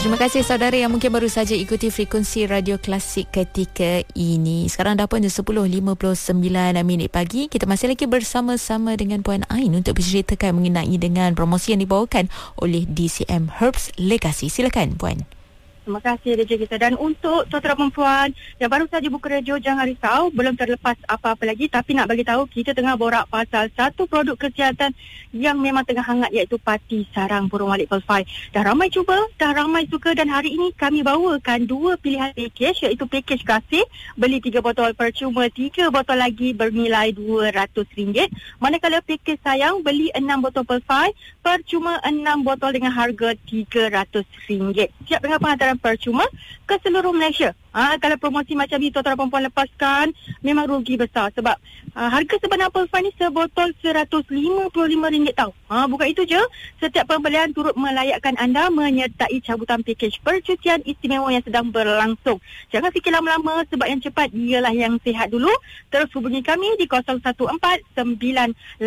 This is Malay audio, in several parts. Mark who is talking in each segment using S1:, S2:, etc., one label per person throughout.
S1: Terima kasih saudara yang mungkin baru saja ikuti frekuensi Radio Klasik ketika ini. Sekarang dah pun 10.59 pagi. Kita masih lagi bersama-sama dengan Puan Ain untuk berceritakan mengenai dengan promosi yang dibawakan oleh DCM Herbs Legacy. Silakan Puan.
S2: Terima kasih DJ kita. Dan untuk tuan-tuan perempuan yang baru saja buka radio, jangan risau, belum terlepas apa-apa lagi. Tapi nak bagi tahu, kita tengah borak pasal satu produk kesihatan yang memang tengah hangat, iaitu Pati Sarang Burung Walet Pulse 5. Dah ramai cuba, dah ramai suka, dan hari ini kami bawakan dua pilihan package, iaitu package kasih, beli 3 botol percuma 3 botol lagi bernilai RM200. Manakala package sayang, beli 6 botol Pulse 5 percuma 6 botol dengan harga RM300. Siap dengan penghantaran percuma ke seluruh Malaysia. Kalau promosi macam ni tuan-tuan perempuan lepaskan, memang rugi besar sebab harga sebenar Pulse 5 ni sebotol RM155 tau. Bukan itu je, setiap pembelian turut melayakkan anda menyertai cabutan pakej percutian istimewa yang sedang berlangsung. Jangan fikir lama-lama sebab yang cepat ialah yang sihat dulu. Terus hubungi kami di 014-988-2436.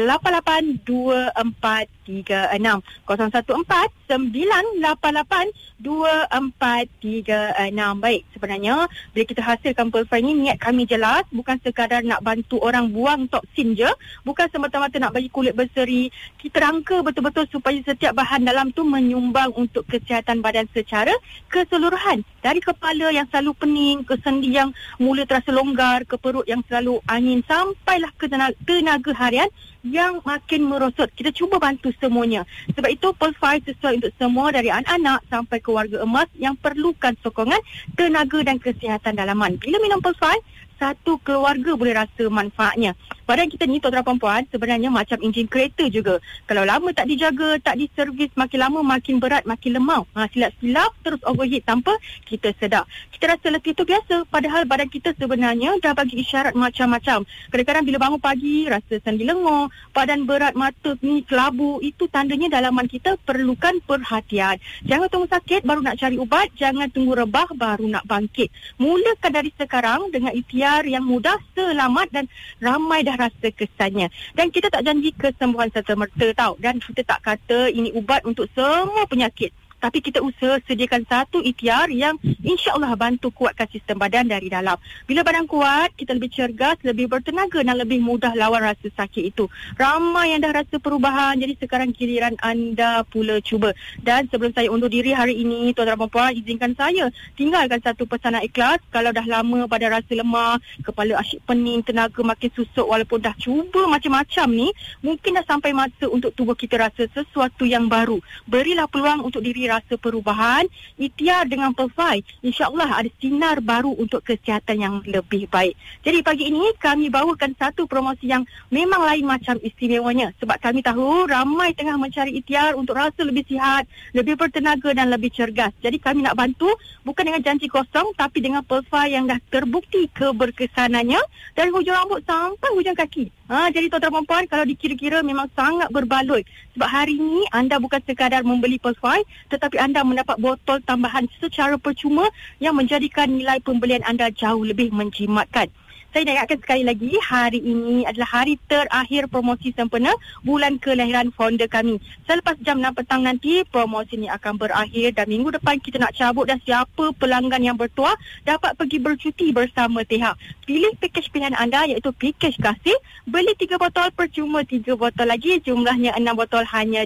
S2: 014-988-2436. Baik, sebenarnya bila kita hasilkan Pulse 5 ni, niat kami jelas, bukan sekadar nak bantu orang buang toksin je, bukan semata-mata nak bagi kulit berseri. Kita rangka betul-betul supaya setiap bahan dalam tu menyumbang untuk kesihatan badan secara keseluruhan. Dari kepala yang selalu pening, ke sendi yang mula terasa longgar, ke perut yang selalu angin, sampailah ke tenaga harian yang makin merosot. Kita cuba bantu semuanya. Sebab itu Pulse 5 sesuai untuk semua, dari anak-anak sampai keluarga emas yang perlukan sokongan, tenaga dan kesihatan dalaman. Bila minum Pulse 5, satu keluarga boleh rasa manfaatnya. Badan kita ni tuan-tuan perempuan sebenarnya macam enjin kereta juga. Kalau lama tak dijaga, tak diservis, makin lama makin berat, makin lemau. Silap-silap terus overheat tanpa kita sedar. Kita rasa letih tu biasa, padahal badan kita sebenarnya dah bagi isyarat macam-macam. Kadang-kadang bila bangun pagi rasa sendi lengur, badan berat, mata ni kelabu, itu tandanya dalaman kita perlukan perhatian. Jangan tunggu sakit baru nak cari ubat, jangan tunggu rebah baru nak bangkit. Mulakan dari sekarang dengan ikhtiar yang mudah, selamat dan ramai dah rasa kesannya. Dan kita tak janji kesembuhan serta-merta tau. Dan kita tak kata ini ubat untuk semua penyakit. Tapi kita usaha sediakan satu ikhtiar yang insya-Allah bantu kuatkan sistem badan dari dalam. Bila badan kuat, kita lebih cergas, lebih bertenaga dan lebih mudah lawan rasa sakit itu. Ramai yang dah rasa perubahan, jadi sekarang giliran anda pula cuba. Dan sebelum saya undur diri hari ini, tuan-tuan dan puan, izinkan saya tinggalkan satu pesanan ikhlas. Kalau dah lama badan rasa lemah, kepala asyik pening, tenaga makin susuk walaupun dah cuba macam-macam ni, mungkin dah sampai masa untuk tubuh kita rasa sesuatu yang baru. Berilah peluang untuk diri rasa perubahan, ikhtiar dengan Pulse 5. InsyaAllah ada sinar baru untuk kesihatan yang lebih baik. Jadi pagi ini kami bawakan satu promosi yang memang lain macam istimewanya. Sebab kami tahu ramai tengah mencari ikhtiar untuk rasa lebih sihat, lebih bertenaga dan lebih cergas. Jadi kami nak bantu bukan dengan janji kosong, tapi dengan Pulse 5 yang dah terbukti keberkesanannya dari hujung rambut sampai hujung kaki. Jadi tuan-tuan perempuan, kalau dikira-kira memang sangat berbaloi. Sebab hari ini anda bukan sekadar membeli Pulse 5, tetapi anda mendapat botol tambahan secara percuma yang menjadikan nilai pembelian anda jauh lebih menjimatkan. Saya nak ingatkan sekali lagi, hari ini adalah hari terakhir promosi sempena bulan kelahiran founder kami. Selepas jam 6 petang nanti, promosi ini akan berakhir dan minggu depan kita nak cabut, dan siapa pelanggan yang bertuah dapat pergi bercuti bersama TH. Pilih pakej pilihan anda, iaitu pakej kasih. Beli 3 botol percuma 3 botol lagi, jumlahnya 6 botol hanya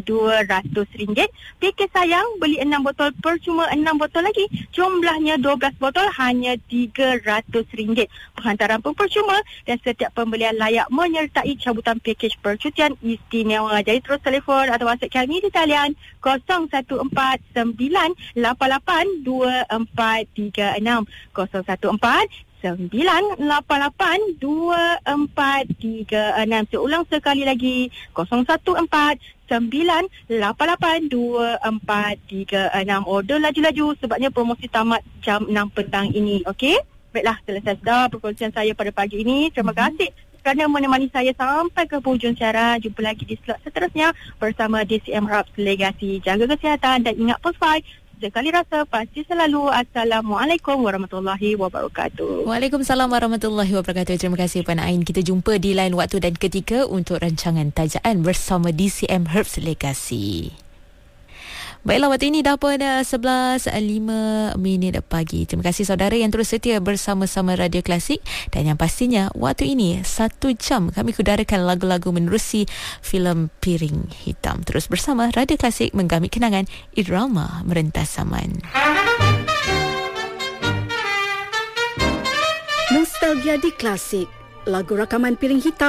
S2: RM200. Pakej sayang, beli 6 botol percuma 6 botol lagi, jumlahnya 12 botol hanya RM300. Penghantaran percuma dan setiap pembelian layak menyertai cabutan pakej percutian istimewa. Jadi terus telefon atau WhatsApp kami di talian 0149882436, 0149882436. Seulang sekali lagi, 0149882436. Order laju-laju sebabnya promosi tamat jam 6 petang ini. Okey? Baiklah, selesai dah perkongsian saya pada pagi ini. Terima kasih kerana menemani saya sampai ke hujung siaran. Jumpa lagi di slot seterusnya bersama DCM Herbs Legacy. Jaga kesihatan dan ingat Pulse 5. Sekali rasa, pasti selalu. Assalamualaikum warahmatullahi wabarakatuh.
S1: Waalaikumsalam warahmatullahi wabarakatuh. Terima kasih Puan Ain. Kita jumpa di lain waktu dan ketika untuk rancangan tajaan bersama DCM Herbs Legacy. Baiklah, waktu ini dah pun 11.05 pagi. Terima kasih saudara yang terus setia bersama-sama Radio Klasik. Dan yang pastinya waktu ini 1 jam kami kudarakan lagu-lagu menerusi filem Piring Hitam. Terus bersama Radio Klasik menggamit kenangan irama merentas zaman.
S3: Nostalgia di Klasik. Lagu rakaman Piring Hitam